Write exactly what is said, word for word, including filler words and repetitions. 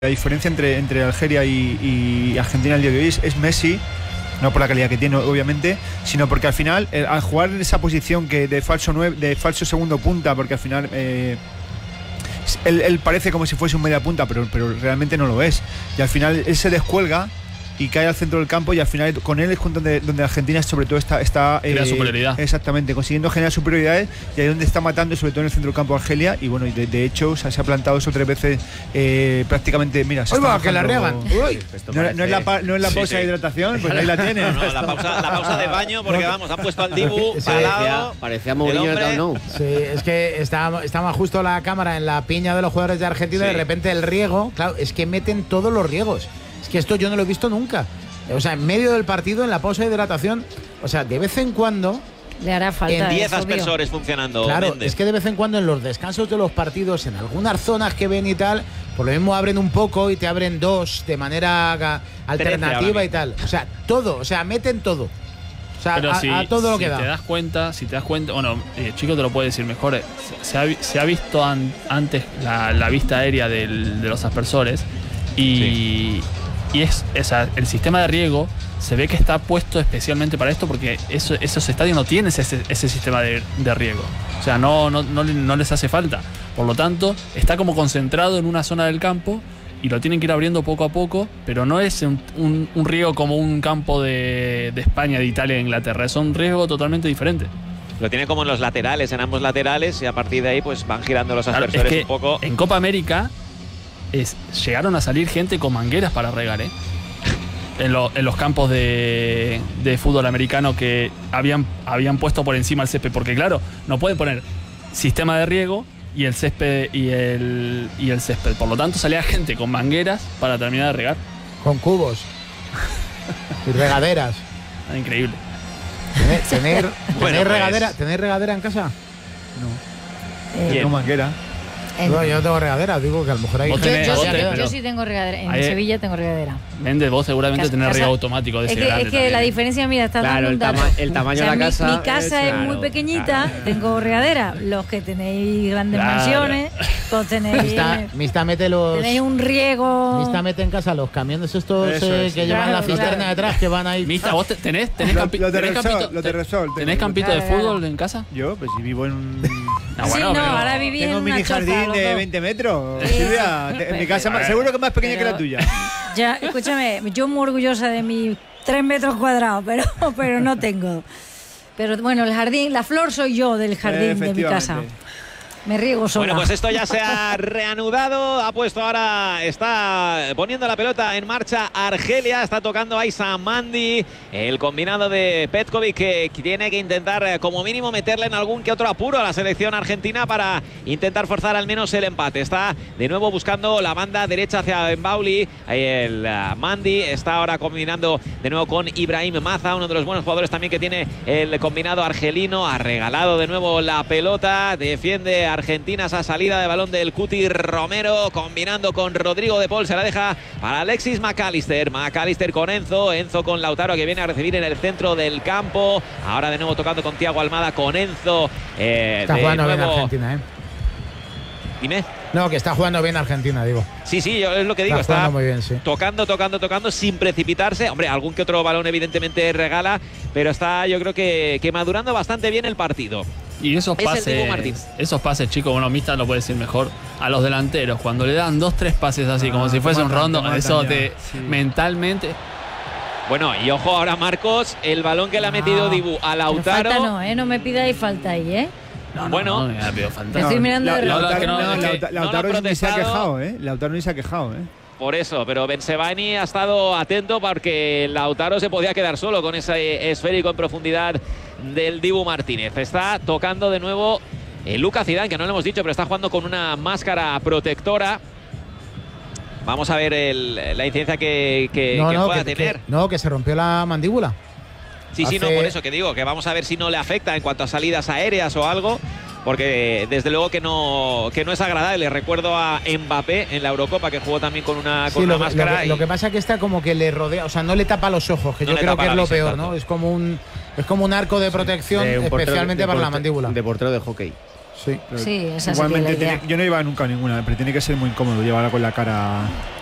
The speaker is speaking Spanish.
La diferencia entre, entre Algeria y, y Argentina el día de hoy es, es Messi, no por la calidad que tiene obviamente, sino porque al final eh, al jugar en esa posición que de falso nueve, de falso segundo punta, porque al final eh, él, él parece como si fuese un media punta, pero, pero realmente no lo es, y al final él se descuelga y cae al centro del campo, y al final con él es donde, donde Argentina sobre todo está, está eh, superioridad. Exactamente, consiguiendo generar superioridades, y ahí es donde está matando sobre todo en el centro del campo Argelia, y bueno, y de, de hecho o sea, se ha plantado eso tres veces eh, prácticamente, mira, se Uy, está va, que la riegan. Uy, no, no es la, pa, no es la pausa sí, sí. de hidratación, pues ahí la tienes. No, no, la, pausa, la pausa de baño, porque vamos, han puesto al Dibu sí, parado. Parecía Mourinho de no. Sí, es que estaba, estaba justo la cámara en la piña de los jugadores de Argentina, sí. Y de repente el riego, claro, es que meten todos los riegos. Es que esto yo no lo he visto nunca. O sea, en medio del partido, en la pausa de hidratación, o sea, de vez en cuando le hará falta. diez aspersores funcionando. Claro, Méndez. Es que de vez en cuando en los descansos de los partidos, en algunas zonas que ven y tal, por lo mismo abren un poco y te abren dos de manera alternativa y tal. O sea, todo, o sea, meten todo. O sea, Pero a, si, a todo lo si que da. te das cuenta, si te das cuenta, bueno, eh, Chico te lo puede decir mejor, eh, se, se, ha, se ha visto an, antes la, la vista aérea del, de los aspersores y... Sí. Y es, es el sistema de riego se ve que está puesto especialmente para esto, porque eso, esos estadios no tienen ese, ese sistema de, de riego. O sea, no, no, no, no les hace falta. Por lo tanto, está como concentrado en una zona del campo y lo tienen que ir abriendo poco a poco, pero no es un, un, un riego como un campo de, de España, de Italia, de Inglaterra. Es un riego totalmente diferente. Lo tiene como en los laterales, en ambos laterales, y a partir de ahí pues van girando los aspersores claro, es que un poco. En Copa América Es, llegaron a salir gente con mangueras para regar, ¿eh? En, lo, en los campos de, de fútbol americano que habían, habían puesto por encima el césped, porque claro, no pueden poner sistema de riego y el césped y el, y el césped. Por lo tanto, salía gente con mangueras para terminar de regar. Con cubos y regaderas. Ah, increíble. ¿Tenéis, tenéis, bueno, ¿tenéis, pues... regadera, ¿Tenéis regadera en casa? No. Eh, no manguera. No, yo no tengo regadera, digo que a lo mejor hay yo, gente. Yo, Yo, sí, yo, yo sí tengo regadera. En Ahí, Sevilla tengo regadera. Méndez, vos seguramente casa, tenés casa, riego automático de ese es que, grande es que también. la diferencia, mira, está claro, dando un el, dato. tama el tamaño o sea, de la mi, casa. Mi casa es, claro, muy pequeñita, claro. tengo regadera. Los que tenéis grandes claro. mansiones, pues tenéis. Mista, Mista mete los. Tenéis un riego. Mista mete en casa los camiones estos eh, es, que claro, llevan la cisterna claro. detrás, que van ahí. Mista, ¿vos tenés, tenés, Lo, campi lo tenés Resol, campito, lo de Resol, ¿tenés campito claro, de fútbol claro. en casa? Yo, pues si vivo en un... Ah, sí, bueno, no, pero ahora viví Tengo en un una mini jardín choza, de loco. veinte metros, Sí. Silvia. En mi casa Pero, seguro que es más pequeña pero, que la tuya. Ya, escúchame, yo muy orgullosa de mis tres metros cuadrados, pero, pero no tengo. Pero bueno, el jardín, la flor soy yo del jardín de mi casa. Me riego sola. Bueno, pues esto ya se ha reanudado. Ha puesto ahora, está poniendo la pelota en marcha Argelia. Está tocando Aissa Mandi. El combinado de Petkovic que tiene que intentar como mínimo meterle en algún que otro apuro a la selección argentina para intentar forzar al menos el empate. Está de nuevo buscando la banda derecha hacia Mbauli. El uh, Mandi está ahora combinando de nuevo con Ibrahim Maza, uno de los buenos jugadores también que tiene el combinado argelino. Ha regalado de nuevo la pelota. Defiende Argentina esa salida de balón del Cuti Romero, combinando con Rodrigo de Paul, se la deja para Alexis McAllister. McAllister con Enzo, Enzo con Lautaro que viene a recibir en el centro del campo. Ahora de nuevo tocando con Thiago Almada, con Enzo. Eh, está jugando nuevo... bien Argentina, ¿eh? Dime. No, que está jugando bien Argentina, digo. Sí, sí, yo es lo que digo. Está, está muy bien, sí. tocando, tocando, tocando, sin precipitarse. Hombre, algún que otro balón evidentemente regala, pero está yo creo que, que madurando bastante bien el partido. Y esos es pases, esos pases, chicos, bueno, Mista lo puede decir mejor, a los delanteros, cuando le dan dos, tres pases así, ah, como si fuese matan, un rondo, te eso te sí. mentalmente. Bueno, y ojo ahora, Marcos, el balón que le ha metido no. Dibu a Lautaro. Falta no, ¿eh? No me pidáis falta ahí, ¿eh? No, no, bueno, no, no, no, no, estoy mirando de Lautaro, no, no, es que Lautaro no ni se ha quejado, ¿eh? Lautaro ni se ha quejado, ¿eh? Por eso, pero Benzebani ha estado atento porque Lautaro se podía quedar solo con ese esférico en profundidad del Dibu Martínez. Está tocando de nuevo el Luka Zidane, que no lo hemos dicho, pero está jugando con una máscara protectora. Vamos a ver el, la incidencia que, que, no, que no, pueda que, tener. Que, no, que se rompió la mandíbula. Sí, Hace... sí, no, por eso que digo, que vamos a ver si no le afecta en cuanto a salidas aéreas o algo. Porque desde luego que no, que no es agradable. Recuerdo a Mbappé en la Eurocopa que jugó también con una, con sí, una lo, máscara. Lo que, y... lo que pasa es que está como que le rodea, o sea, no le tapa los ojos, que no yo creo que es lo peor, tanto. ¿no? Es como un es como un arco de protección de especialmente de para la mandíbula. De portero de hockey. Sí, sí, esa igualmente sí que tiene, yo no iba nunca a ninguna, pero tiene que ser muy incómodo llevarla con la cara